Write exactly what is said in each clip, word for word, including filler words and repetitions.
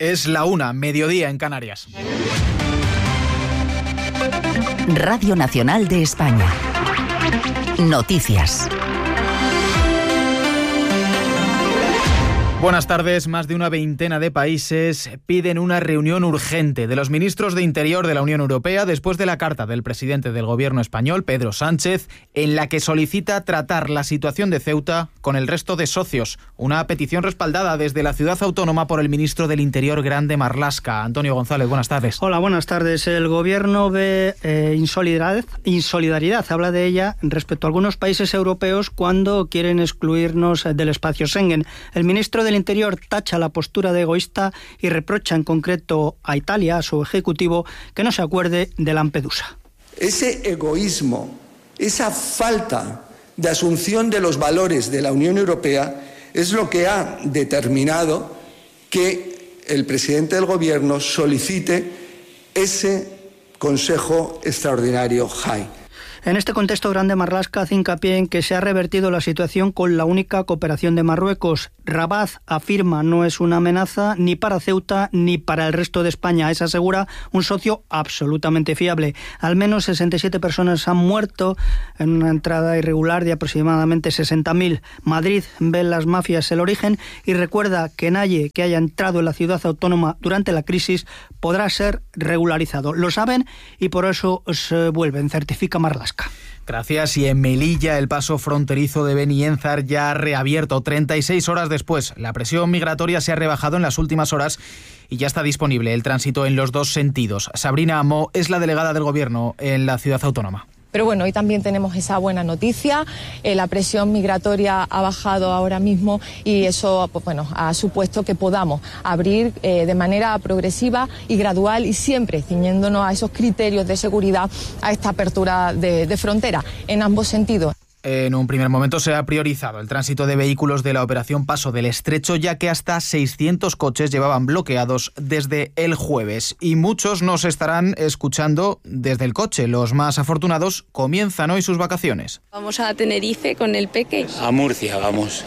Es la una, mediodía en Canarias. Radio Nacional de España. Noticias. Buenas tardes. Más de una veintena de países piden una reunión urgente de los ministros de Interior de la Unión Europea después de la carta del presidente del gobierno español, Pedro Sánchez, en la que solicita tratar la situación de Ceuta con el resto de socios. Una petición respaldada desde la ciudad autónoma por el ministro del Interior, Grande Marlaska. Antonio González, buenas tardes. Hola, buenas tardes. El gobierno ve eh, insolidaridad, insolidaridad, habla de ella respecto a algunos países europeos cuando quieren excluirnos del espacio Schengen. El ministro del Interior tacha la postura de egoísta y reprocha en concreto a Italia, a su ejecutivo, que no se acuerde de Lampedusa. Ese egoísmo, esa falta de asunción de los valores de la Unión Europea es lo que ha determinado que el presidente del Gobierno solicite ese Consejo Extraordinario High. En este contexto, Grande Marlaska hace hincapié en que se ha revertido la situación con la única cooperación de Marruecos. Rabat, afirma, no es una amenaza ni para Ceuta ni para el resto de España. Es, asegura, un socio absolutamente fiable. Al menos sesenta y siete personas han muerto en una entrada irregular de aproximadamente sesenta mil. Madrid ve en las mafias el origen y recuerda que nadie que haya entrado en la ciudad autónoma durante la crisis podrá ser regularizado. Lo saben y por eso se vuelven, certifica Marlaska. Gracias. Y en Melilla el paso fronterizo de Benienzar ya ha reabierto treinta y seis horas después. La presión migratoria se ha rebajado en las últimas horas y ya está disponible el tránsito en los dos sentidos. Sabrina Amó es la delegada del Gobierno en la ciudad autónoma. Pero bueno, hoy también tenemos esa buena noticia. Eh, la presión migratoria ha bajado ahora mismo y eso, pues bueno, ha supuesto que podamos abrir eh, de manera progresiva y gradual y siempre ciñéndonos a esos criterios de seguridad a esta apertura de, de frontera en ambos sentidos. En un primer momento se ha priorizado el tránsito de vehículos de la operación Paso del Estrecho, ya que hasta seiscientos coches llevaban bloqueados desde el jueves. Y muchos nos estarán escuchando desde el coche. Los más afortunados comienzan hoy sus vacaciones. Vamos a Tenerife con el peque. A Murcia vamos.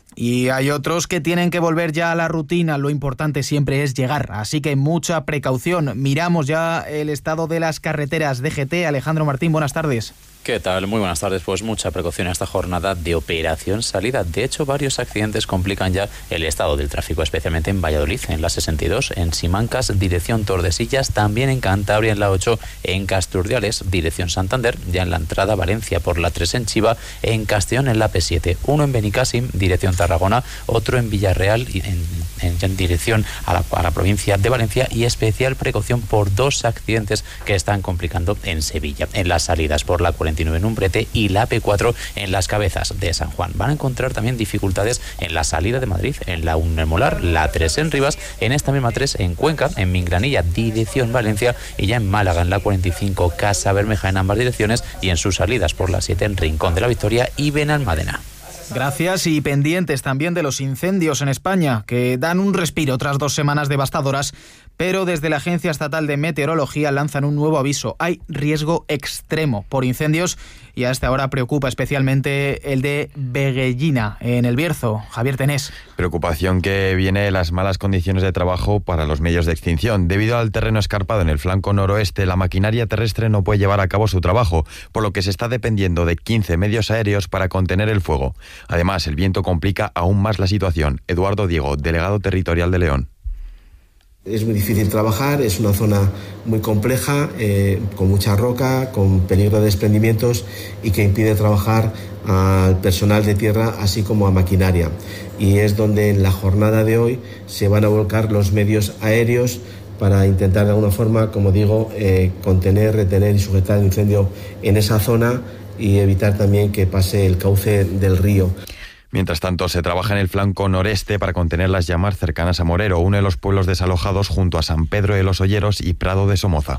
Y hay otros que tienen que volver ya a la rutina. Lo importante siempre es llegar, así que mucha precaución. Miramos ya el estado de las carreteras. D G T, Alejandro Martín, buenas tardes. ¿Qué tal? Muy buenas tardes. Pues mucha precaución en esta jornada de operación salida. De hecho, varios accidentes complican ya el estado del tráfico, especialmente en Valladolid, en la sesenta y dos, en Simancas, dirección Tordesillas, también en Cantabria, en la ocho, en Casturdiales, dirección Santander, ya en la entrada Valencia por la tres en Chiva, en Castellón en la P siete, uno en Benicàssim, dirección Tarragona, otro en Villarreal, en, en, en dirección a la, a la provincia de Valencia, y especial precaución por dos accidentes que están complicando en Sevilla, en las salidas por la cuarenta y nueve en Umbrete y la P cuatro en Las Cabezas de San Juan. Van a encontrar también dificultades en la salida de Madrid, en la Unemolar, la tres en Rivas, en esta misma tres en Cuenca, en Mingranilla, dirección Valencia, y ya en Málaga, en la cuarenta y cinco, Casa Bermeja en ambas direcciones, y en sus salidas por la siete en Rincón de la Victoria y Benalmádena. Gracias, y pendientes también de los incendios en España, que dan un respiro tras dos semanas devastadoras, pero desde la Agencia Estatal de Meteorología lanzan un nuevo aviso. Hay riesgo extremo por incendios y a esta hora preocupa especialmente el de Veguellina, en el Bierzo. Javier Tenés. Preocupación que viene de las malas condiciones de trabajo para los medios de extinción. Debido al terreno escarpado en el flanco noroeste, la maquinaria terrestre no puede llevar a cabo su trabajo, por lo que se está dependiendo de quince medios aéreos para contener el fuego. Además, el viento complica aún más la situación. Eduardo Diego, delegado territorial de León. Es muy difícil trabajar, es una zona muy compleja, eh, con mucha roca, con peligro de desprendimientos y que impide trabajar al personal de tierra así como a maquinaria. Y es donde en la jornada de hoy se van a volcar los medios aéreos para intentar de alguna forma, como digo, eh, contener, retener y sujetar el incendio en esa zona y evitar también que pase el cauce del río. Mientras tanto, se trabaja en el flanco noreste para contener las llamas cercanas a Morero, uno de los pueblos desalojados junto a San Pedro de los Olleros y Prado de Somoza.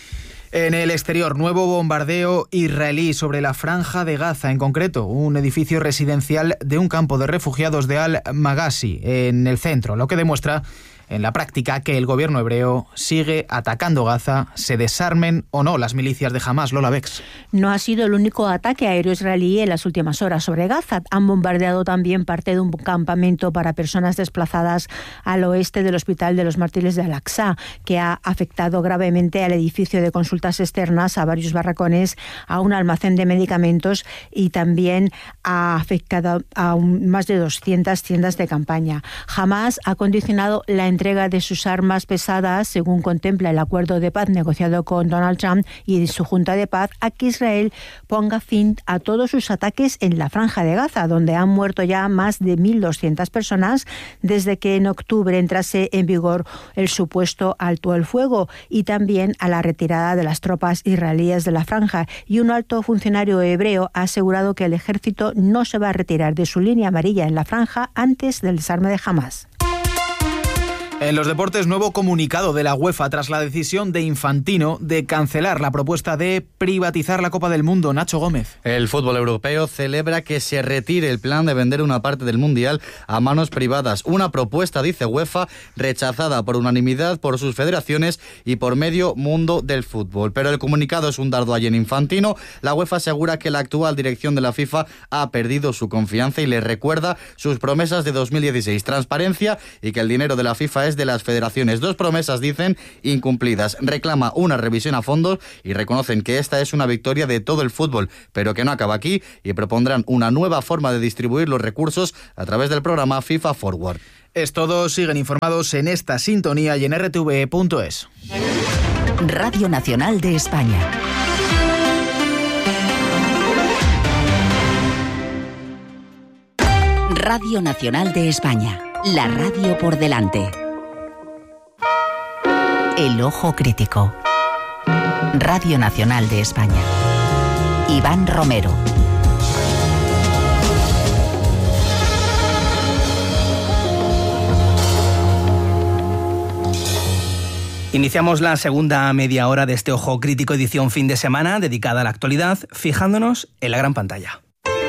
En el exterior, nuevo bombardeo israelí sobre la Franja de Gaza, en concreto un edificio residencial de un campo de refugiados de Al-Maghazi, en el centro, lo que demuestra en la práctica que el gobierno hebreo sigue atacando Gaza, se desarmen o no las milicias de Hamás. Lola Bex. No ha sido el único ataque aéreo israelí en las últimas horas sobre Gaza. Han bombardeado también parte de un campamento para personas desplazadas al oeste del Hospital de los Mártires de Al-Aqsa, que ha afectado gravemente al edificio de consultas externas, a varios barracones, a un almacén de medicamentos y también ha afectado a un, más de doscientas tiendas de campaña. Hamás ha condicionado la entrega de sus armas pesadas, según contempla el acuerdo de paz negociado con Donald Trump y su Junta de Paz, a que Israel ponga fin a todos sus ataques en la Franja de Gaza, donde han muerto ya más de mil doscientas personas desde que en octubre entrase en vigor el supuesto alto el fuego, y también a la retirada de las tropas israelíes de la Franja. Y un alto funcionario hebreo ha asegurado que el ejército no se va a retirar de su línea amarilla en la Franja antes del desarme de Hamás. En los deportes, nuevo comunicado de la UEFA tras la decisión de Infantino de cancelar la propuesta de privatizar la Copa del Mundo. Nacho Gómez. El fútbol europeo celebra que se retire el plan de vender una parte del Mundial a manos privadas. Una propuesta, dice UEFA, rechazada por unanimidad por sus federaciones y por medio mundo del fútbol. Pero el comunicado es un dardo allí en Infantino. La UEFA asegura que la actual dirección de la FIFA ha perdido su confianza y le recuerda sus promesas de dos mil dieciséis. Transparencia y que el dinero de la FIFA es de las federaciones. Dos promesas, dicen, incumplidas. Reclama una revisión a fondo y reconocen que esta es una victoria de todo el fútbol, pero que no acaba aquí, y propondrán una nueva forma de distribuir los recursos a través del programa FIFA Forward. Es todo. Siguen informados en esta sintonía y en r t v punto es. Radio Nacional de España. Radio Nacional de España. La radio por delante. El ojo crítico. Radio Nacional de España. Iván Romero. Iniciamos la segunda media hora de este Ojo Crítico edición fin de semana, dedicada a la actualidad, fijándonos en la gran pantalla.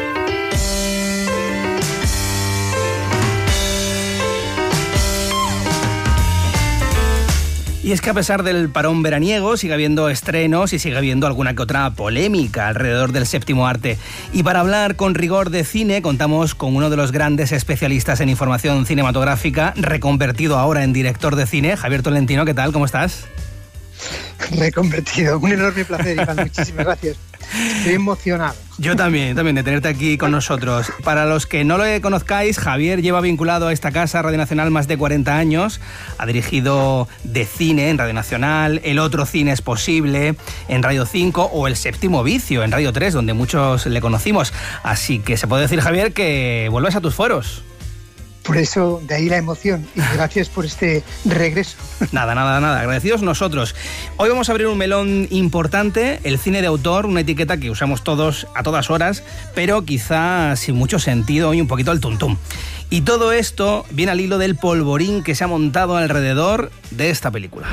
Y es que a pesar del parón veraniego sigue habiendo estrenos y sigue habiendo alguna que otra polémica alrededor del séptimo arte. Y para hablar con rigor de cine contamos con uno de los grandes especialistas en información cinematográfica, reconvertido ahora en director de cine, Javier Tolentino. ¿Qué tal? ¿Cómo estás? Reconvertido. Un enorme placer, Iván. Muchísimas gracias. Estoy emocionado. Yo también, también de tenerte aquí con nosotros. Para los que no lo conozcáis, Javier lleva vinculado a esta casa, Radio Nacional, más de cuarenta años. Ha dirigido de cine en Radio Nacional, El otro cine es posible en Radio cinco o El séptimo vicio en Radio tres, donde muchos le conocimos. Así que se puede decir, Javier, que vuelves a tus fueros. Por eso, de ahí la emoción, y gracias por este regreso. Nada, nada, nada, agradecidos nosotros. Hoy vamos a abrir un melón importante, el cine de autor, una etiqueta que usamos todos a todas horas, pero quizá sin mucho sentido y un poquito al tuntum. Y todo esto viene al hilo del polvorín que se ha montado alrededor de esta película.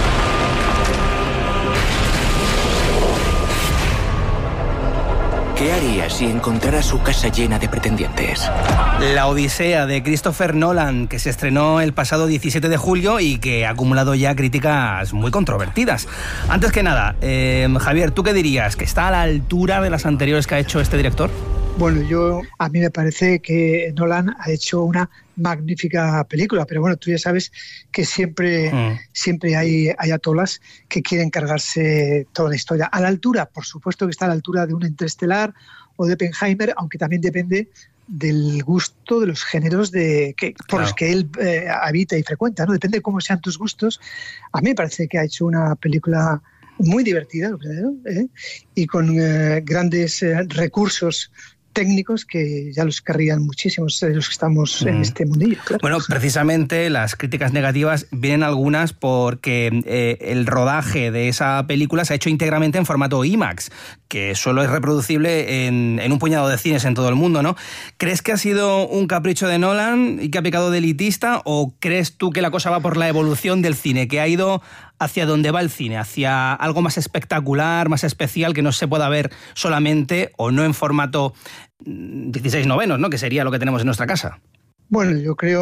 ¿Qué haría si encontrara su casa llena de pretendientes? La Odisea de Christopher Nolan, que se estrenó el pasado diecisiete de julio y que ha acumulado ya críticas muy controvertidas. Antes que nada, eh, Javier, ¿tú qué dirías? ¿Que está a la altura de las anteriores que ha hecho este director? Bueno, yo a mí me parece que Nolan ha hecho una magnífica película, pero bueno, tú ya sabes que siempre, mm. siempre hay ayatolas que quieren cargarse toda la historia. A la altura, por supuesto que está a la altura de un Interestelar o de Oppenheimer, aunque también depende del gusto de los géneros de que, por claro. los que él eh, habita y frecuenta, ¿no? Depende de cómo sean tus gustos. A mí me parece que ha hecho una película muy divertida, lo primero, ¿eh? y con eh, grandes eh, recursos técnicos que ya los querrían muchísimos los que estamos mm. en este mundillo. Claro. Bueno, precisamente las críticas negativas vienen algunas porque eh, el rodaje de esa película se ha hecho íntegramente en formato IMAX, que solo es reproducible en, en un puñado de cines en todo el mundo, ¿no? ¿Crees que ha sido un capricho de Nolan y que ha pecado de elitista, o crees tú que la cosa va por la evolución del cine, que ha ido hacia donde va el cine, hacia algo más espectacular, más especial, que no se pueda ver solamente o no en formato dieciséis novenos, ¿no? Que sería lo que tenemos en nuestra casa? Bueno, yo creo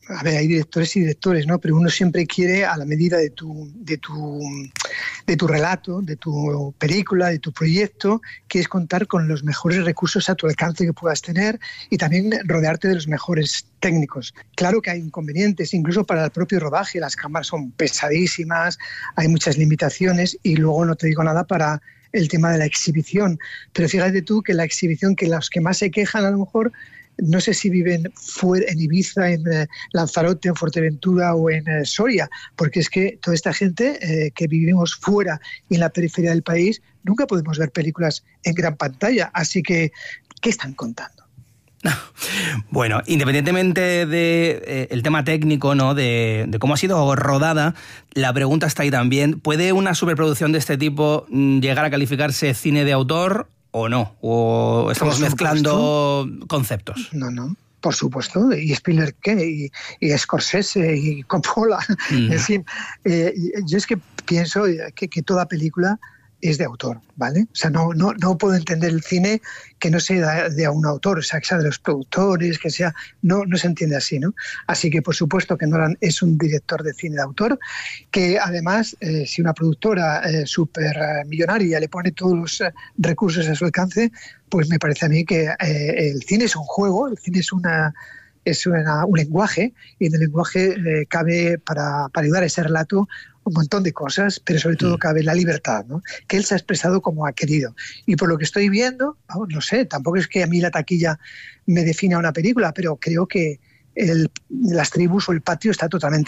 A ver, hay directores y directores, ¿no? Pero uno siempre quiere, a la medida de tu, de tu, de tu relato, de tu película, de tu proyecto, quieres contar con los mejores recursos a tu alcance que puedas tener y también rodearte de los mejores técnicos. Claro que hay inconvenientes, incluso para el propio rodaje, las cámaras son pesadísimas, hay muchas limitaciones y luego no te digo nada para el tema de la exhibición. Pero fíjate tú que la exhibición, que los que más se quejan a lo mejor, no sé si viven fuera, en Ibiza, en eh, Lanzarote, en Fuerteventura o en eh, Soria, porque es que toda esta gente eh, que vivimos fuera y en la periferia del país, nunca podemos ver películas en gran pantalla. Así que, ¿qué están contando? Bueno, independientemente del de, eh, el tema técnico, ¿no? De, de cómo ha sido rodada, la pregunta está ahí también. ¿Puede una superproducción de este tipo llegar a calificarse cine de autor o no? ¿O estamos mezclando conceptos? No, no, por supuesto. ¿Y Spielberg qué? Y, y Scorsese y Coppola. Mm. En fin, eh, yo es que pienso que, que toda película es de autor, ¿vale? O sea, no, no, no puedo entender el cine que no sea de un autor, o sea, que sea de los productores, que sea... No, no se entiende así, ¿no? Así que, por supuesto, que Nolan es un director de cine de autor, que además, eh, si una productora eh, súper eh, millonaria le pone todos los eh, recursos a su alcance, pues me parece a mí que eh, el cine es un juego, el cine es una... es una, un lenguaje, y en el lenguaje eh, cabe, para, para ayudar a ese relato, un montón de cosas, pero sobre todo cabe la libertad, ¿no? Que él se ha expresado como ha querido. Y por lo que estoy viendo, oh, no sé, tampoco es que a mí la taquilla me defina una película, pero creo que el, las tribus o el patio está totalmente